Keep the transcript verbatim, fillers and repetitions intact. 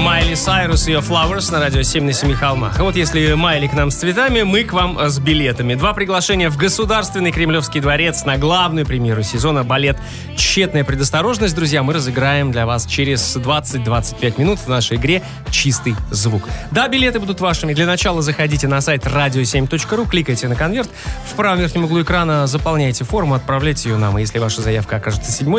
Майли Сайрус и ее Flowers на радио семь на семи холмах. И вот если Майли к нам с цветами, мы к вам с билетами. Два приглашения в Государственный Кремлевский дворец на главную премьеру сезона балет «Тщетная предосторожность». Друзья, мы разыграем для вас через двадцать-двадцать пять минут в нашей игре «Чистый звук». Да, билеты будут вашими. Для начала заходите на сайт радио семь точка ру, кликайте на конверт. В правом верхнем углу экрана заполняйте форму, отправляйте ее нам. И если ваша заявка окажется седьмой,